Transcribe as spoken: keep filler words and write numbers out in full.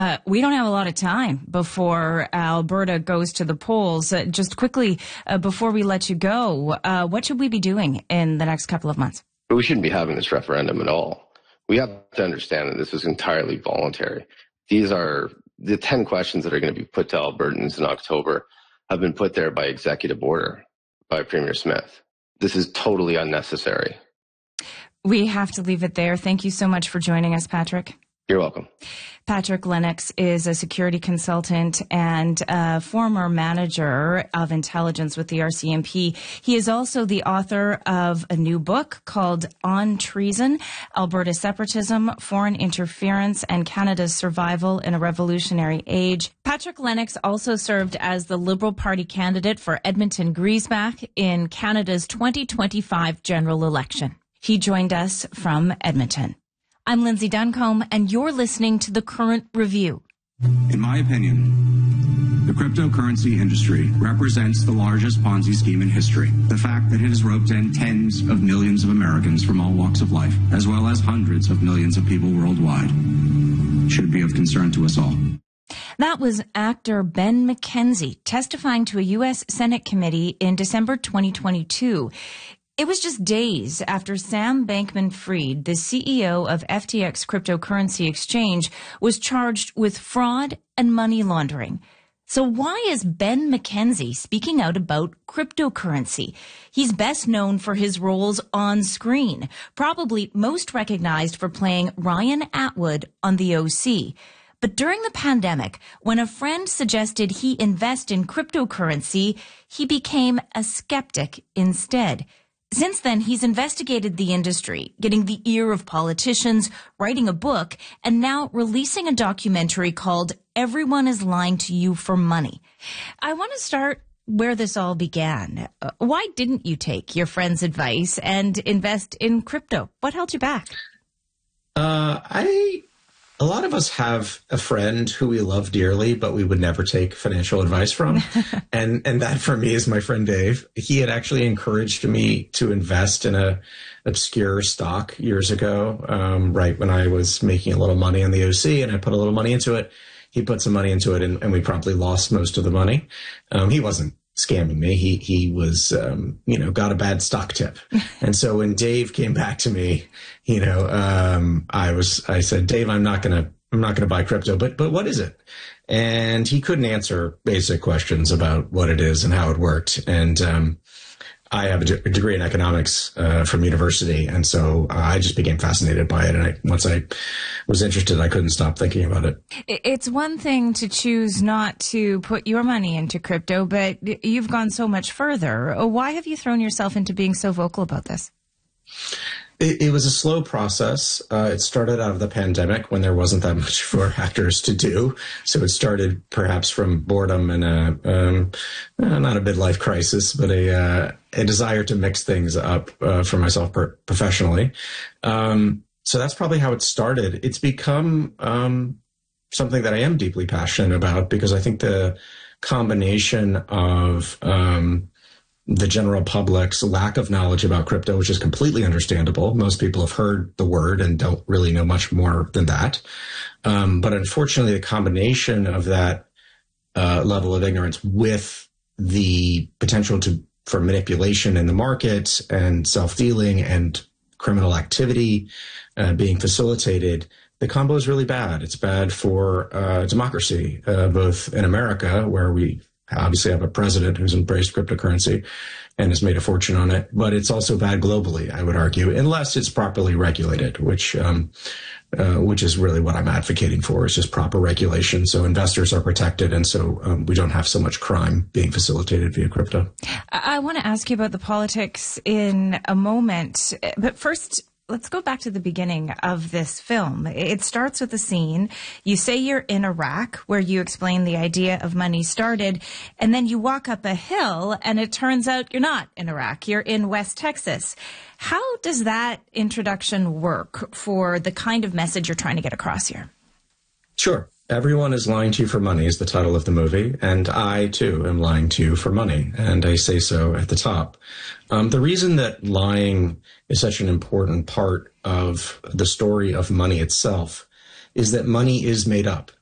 Uh, we don't have a lot of time before Alberta goes to the polls. Uh, just quickly, uh, before we let you go, uh, what should we be doing in the next couple of months? We shouldn't be having this referendum at all. We have to understand that this is entirely voluntary. These are the ten questions that are going to be put to Albertans in October have been put there by executive order by Premier Smith. This is totally unnecessary. We have to leave it there. Thank you so much for joining us, Patrick. You're welcome. Patrick Lennox is a security consultant and a former manager of intelligence with the R C M P. He is also the author of a new book called On Treason, Alberta Separatism, Foreign Interference, and Canada's Survival in a Revolutionary Age. Patrick Lennox also served as the Liberal Party candidate for Edmonton Griesbach in Canada's twenty twenty-five general election. He joined us from Edmonton. I'm Lindsay Duncombe, and you're listening to The Current Review. In my opinion, the cryptocurrency industry represents the largest Ponzi scheme in history. The fact that it has roped in tens of millions of Americans from all walks of life, as well as hundreds of millions of people worldwide, should be of concern to us all. That was actor Ben McKenzie testifying to a U S Senate committee in December twenty twenty-two. It was just days after Sam Bankman-Fried, the C E O of F T X Cryptocurrency Exchange, was charged with fraud and money laundering. So why is Ben McKenzie speaking out about cryptocurrency? He's best known for his roles on screen, probably most recognized for playing Ryan Atwood on The O C. But during the pandemic, when a friend suggested he invest in cryptocurrency, he became a skeptic instead. Since then, he's investigated the industry, getting the ear of politicians, writing a book, and now releasing a documentary called Everyone is Lying to You for Money. I want to start where this all began. Uh, why didn't you take your friend's advice and invest in crypto? What held you back? Uh, I... A lot of us have a friend who we love dearly, but we would never take financial advice from. and and that for me is my friend Dave. He had actually encouraged me to invest in a obscure stock years ago, um, right when I was making a little money on the O C, and I put a little money into it. He put some money into it, and, and we promptly lost most of the money. Um, he wasn't scamming me. He he was, um, you know, got a bad stock tip. And so when Dave came back to me, you know, um, I was, I said, Dave, I'm not going to, I'm not going to buy crypto, but, but what is it? And he couldn't answer basic questions about what it is and how it worked. And, um, I have a, de- a degree in economics uh, from university, and so uh, I just became fascinated by it. And I, once I was interested, I couldn't stop thinking about it. It's one thing to choose not to put your money into crypto, but you've gone so much further. Why have you thrown yourself into being so vocal about this? It, it was a slow process. Uh, it started out of the pandemic when there wasn't that much for actors to do. So it started perhaps from boredom and a, um, uh, not a midlife crisis, but a, uh, a desire to mix things up uh, for myself per- professionally. Um, so that's probably how it started. It's become um, something that I am deeply passionate about because I think the combination of um, the general public's lack of knowledge about crypto, which is completely understandable. Most people have heard the word and don't really know much more than that. Um, but unfortunately, the combination of that uh, level of ignorance with the potential to for manipulation in the market and self-dealing and criminal activity uh, being facilitated, the combo is really bad. It's bad for uh, democracy, uh, both in America, where we obviously have a president who's embraced cryptocurrency and has made a fortune on it, but it's also bad globally, I would argue, unless it's properly regulated, which um, uh, which is really what I'm advocating for, is just proper regulation so investors are protected and so um, we don't have so much crime being facilitated via crypto. I, I want to ask you about the politics in a moment, but first, let's go back to the beginning of this film. It starts with a scene. You say you're in Iraq, where you explain the idea of money started, and then you walk up a hill, and it turns out you're not in Iraq. You're in West Texas. How does that introduction work for the kind of message you're trying to get across here? Sure. Everyone is Lying to You for Money is the title of the movie, and I, too, am lying to you for money, and I say so at the top. Um, the reason that lying is such an important part of the story of money itself is that money is made up.